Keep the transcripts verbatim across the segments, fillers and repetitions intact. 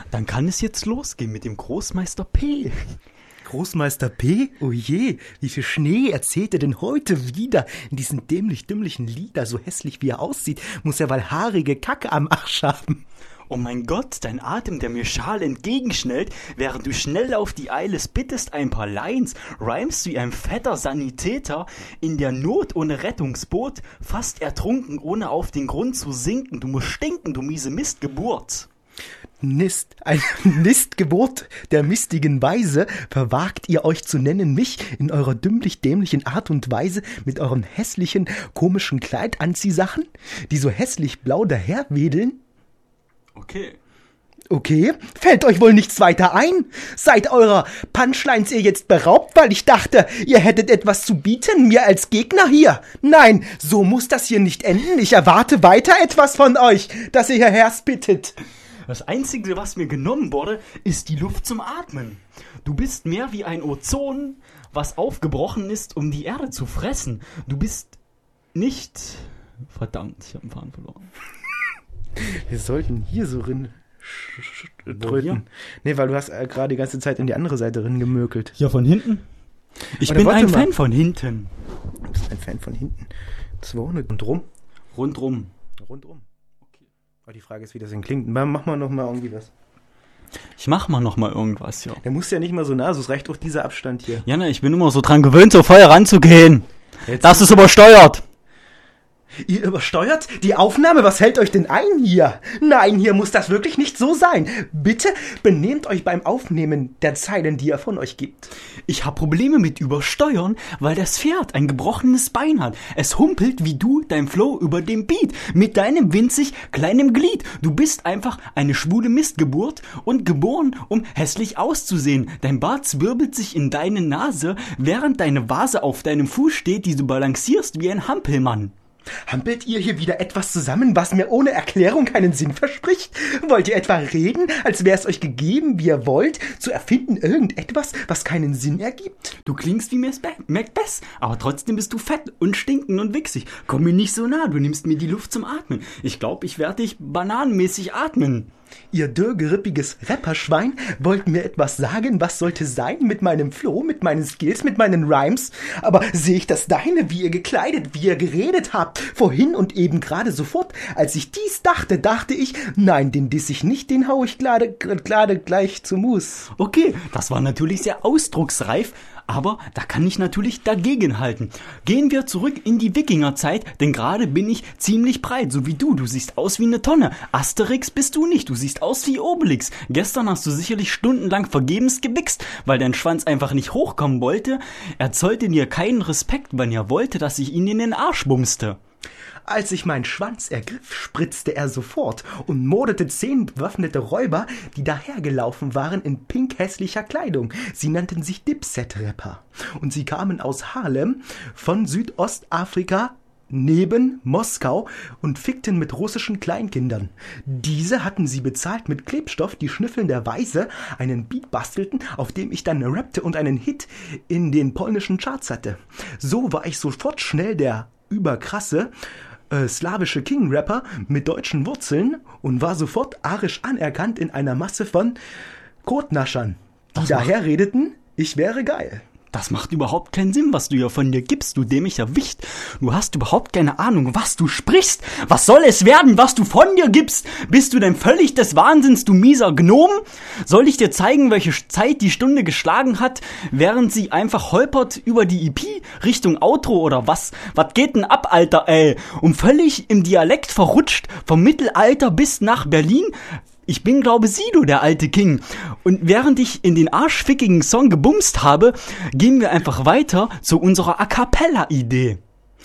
Dann kann es jetzt losgehen mit dem Großmeister P. Großmeister P? Oh je, wie viel Schnee erzählt er denn heute wieder in diesen dämlich-dümmlichen Lieder? So hässlich wie er aussieht, muss er wohl haarige Kacke am Arsch haben. Oh mein Gott, dein Atem, der mir schal entgegenschnellt, während du schnell auf die Eile spittest ein paar Lines, rhymst wie ein fetter Sanitäter, in der Not ohne Rettungsboot, fast ertrunken, ohne auf den Grund zu sinken. Du musst stinken, du miese Mistgeburt. Nist, ein Nistgeburt der mistigen Weise, verwagt ihr euch zu nennen mich in eurer dümmlich-dämlichen Art und Weise mit euren hässlichen, komischen Kleidanziehsachen, die so hässlich blau daherwedeln? Okay. Okay, fällt euch wohl nichts weiter ein? Seid eurer Punchlines ihr jetzt beraubt, weil ich dachte, ihr hättet etwas zu bieten, mir als Gegner hier? Nein, so muss das hier nicht enden. Ich erwarte weiter etwas von euch, dass ihr hierher spittet. Das Einzige, was mir genommen wurde, ist die Luft zum Atmen. Du bist mehr wie ein Ozon, was aufgebrochen ist, um die Erde zu fressen. Du bist nicht... Verdammt, ich habe einen Faden verloren. Wir sollten hier so rin drücken. Nee, weil du hast äh, gerade die ganze Zeit in die andere Seite rin gemökelt. Ja, von hinten? Ich Oder bin ein mal. Fan von hinten. Du bist ein Fan von hinten. Zwei rundrum? Rundrum. Rundum. Okay. Aber die Frage ist, wie das denn klingt. Mach mal noch mal irgendwie was. Ich mach mal noch mal irgendwas, ja. Der muss ja nicht mal so nah, so es reicht auch dieser Abstand hier. Jana, ich bin immer so dran gewöhnt, so voll ranzugehen. Jetzt Das ist übersteuert. Ihr übersteuert die Aufnahme? Was hält euch denn ein hier? Nein, hier muss das wirklich nicht so sein. Bitte benehmt euch beim Aufnehmen der Zeilen, die ihr von euch gibt. Ich habe Probleme mit Übersteuern, weil das Pferd ein gebrochenes Bein hat. Es humpelt wie du dein Flow über dem Beat mit deinem winzig kleinen Glied. Du bist einfach eine schwule Mistgeburt und geboren, um hässlich auszusehen. Dein Bart zwirbelt sich in deine Nase, während deine Vase auf deinem Fuß steht, die du balancierst wie ein Hampelmann. Hampelt ihr hier wieder etwas zusammen, was mir ohne Erklärung keinen Sinn verspricht? Wollt ihr etwa reden, als wäre es euch gegeben, wie ihr wollt, zu erfinden irgendetwas, was keinen Sinn ergibt? Du klingst wie Macbeth, aber trotzdem bist du fett und stinkend und wichsig. Komm mir nicht so nah, du nimmst mir die Luft zum Atmen. Ich glaube, ich werde dich bananenmäßig atmen. Ihr dürrgerippiges Rapperschwein wollt mir etwas sagen, was sollte sein mit meinem Flow, mit meinen Skills, mit meinen Rhymes? Aber sehe ich das deine, wie ihr gekleidet, wie ihr geredet habt, vorhin und eben gerade sofort? Als ich dies dachte, dachte ich, nein, den diss ich nicht, den hau ich gerade, gerade gleich zu Mus. Okay, das war natürlich sehr ausdrucksreif, aber da kann ich natürlich dagegenhalten. Gehen wir zurück in die Wikingerzeit, denn gerade bin ich ziemlich breit, so wie du. Du siehst aus wie eine Tonne. Asterix bist du nicht, du siehst aus wie Obelix. Gestern hast du sicherlich stundenlang vergebens gewichst, weil dein Schwanz einfach nicht hochkommen wollte. Er zollte dir keinen Respekt, wenn er wollte, dass ich ihn in den Arsch bumste. Als ich meinen Schwanz ergriff, spritzte er sofort und mordete zehn bewaffnete Räuber, die dahergelaufen waren in pink hässlicher Kleidung. Sie nannten sich Dipset-Rapper und sie kamen aus Harlem von Südostafrika neben Moskau und fickten mit russischen Kleinkindern. Diese hatten sie bezahlt mit Klebstoff, die schnüffelnderweise einen Beat bastelten, auf dem ich dann rappte und einen Hit in den polnischen Charts hatte. So war ich sofort schnell der überkrasse Äh, slawische King-Rapper mit deutschen Wurzeln und war sofort arisch anerkannt in einer Masse von Kotnaschern, die Das daher redeten, ich wäre geil. Das macht überhaupt keinen Sinn, was du hier von dir gibst, du dämlicher Wicht. Du hast überhaupt keine Ahnung, was du sprichst. Was soll es werden, was du von dir gibst? Bist du denn völlig des Wahnsinns, du mieser Gnom? Soll ich dir zeigen, welche Zeit die Stunde geschlagen hat, während sie einfach holpert über die E P Richtung Outro oder was? Was geht denn ab, Alter, ey? Und völlig im Dialekt verrutscht, vom Mittelalter bis nach Berlin? Ich bin, glaube Sido, der alte King. Und während ich in den arschfickigen Song gebumst habe, gehen wir einfach weiter zu unserer A-Cappella-Idee.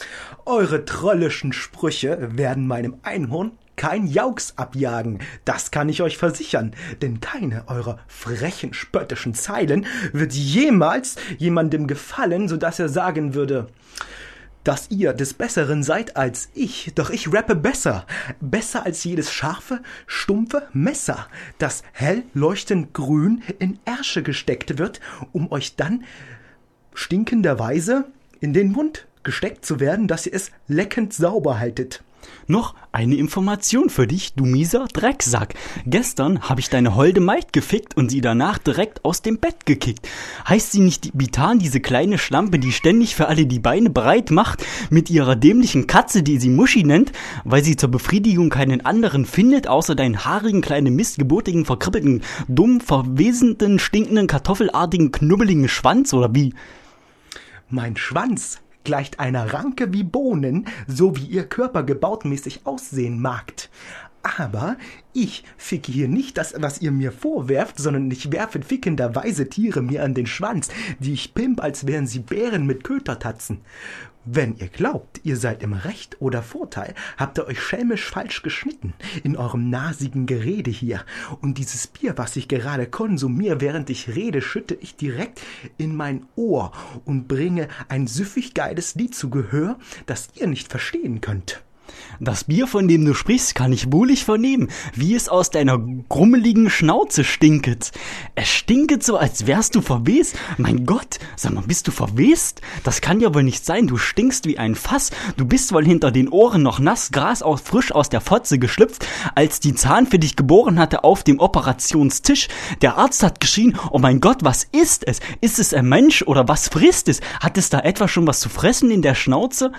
Eure trollischen Sprüche werden meinem Einhorn kein Jaux abjagen, das kann ich euch versichern, denn keine eurer frechen, spöttischen Zeilen wird jemals jemandem gefallen, sodass er sagen würde, dass ihr des Besseren seid als ich, doch ich rappe besser, besser als jedes scharfe, stumpfe Messer, das hell leuchtend grün in Ärsche gesteckt wird, um euch dann stinkenderweise in den Mund gesteckt zu werden, dass ihr es leckend sauber haltet. Noch eine Information für dich, du mieser Drecksack. Gestern habe ich deine holde Maid gefickt und sie danach direkt aus dem Bett gekickt. Heißt sie nicht Bitan, diese kleine Schlampe, die ständig für alle die Beine breit macht, mit ihrer dämlichen Katze, die sie Muschi nennt, weil sie zur Befriedigung keinen anderen findet, außer deinen haarigen, kleinen, missgeburtigen, verkribbelten, dumm, verwesenden, stinkenden, kartoffelartigen, knubbeligen Schwanz, oder wie? Mein Schwanz gleicht einer Ranke wie Bohnen, so wie ihr Körper gebautmäßig aussehen mag. Aber ich ficke hier nicht das, was ihr mir vorwerft, sondern ich werfe fickenderweise Tiere mir an den Schwanz, die ich pimp, als wären sie Bären mit Kötertatzen. Wenn ihr glaubt, ihr seid im Recht oder Vorteil, habt ihr euch schelmisch falsch geschnitten in eurem nasigen Gerede hier. Und dieses Bier, was ich gerade konsumiere, während ich rede, schütte ich direkt in mein Ohr und bringe ein süffig geiles Lied zu Gehör, das ihr nicht verstehen könnt. Das Bier, von dem du sprichst, kann ich wohlig vernehmen, wie es aus deiner grummeligen Schnauze stinket. Es stinket so, als wärst du verwest. Mein Gott, sag mal, bist du verwest? Das kann ja wohl nicht sein, du stinkst wie ein Fass. Du bist wohl hinter den Ohren noch nass, Gras aus, frisch aus der Fotze geschlüpft, als die Zahn für dich geboren hatte auf dem Operationstisch. Der Arzt hat geschrien, oh mein Gott, was ist es? Ist es ein Mensch oder was frisst es? Hat es da etwa schon was zu fressen in der Schnauze?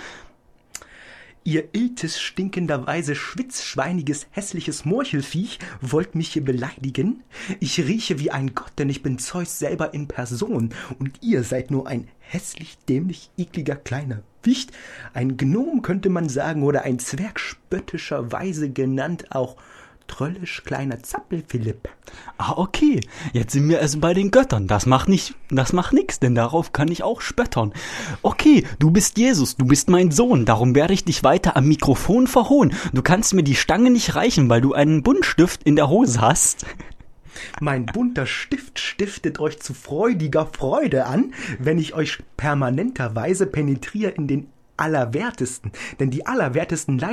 Ihr iltes, stinkenderweise schwitzschweiniges, hässliches Morchelviech wollt mich hier beleidigen? Ich rieche wie ein Gott, denn ich bin Zeus selber in Person, und ihr seid nur ein hässlich, dämlich, ekliger kleiner Wicht, ein Gnom könnte man sagen, oder ein Zwerg spöttischerweise genannt auch tröllisch kleiner Zappelphilipp. Ah, okay. Jetzt sind wir also bei den Göttern. Das macht nicht, das macht nix, denn darauf kann ich auch spöttern. Okay, du bist Jesus, du bist mein Sohn, darum werde ich dich weiter am Mikrofon verhohnen. Du kannst mir die Stange nicht reichen, weil du einen Buntstift in der Hose hast. Mein bunter Stift stiftet euch zu freudiger Freude an, wenn ich euch permanenterweise penetriere in den Allerwertesten, denn die allerwertesten